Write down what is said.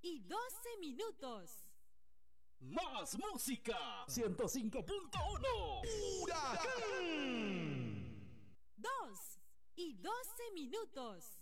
y 12 minutos. Más música. 105.1. ¡Huracán! 2 y 12 minutos.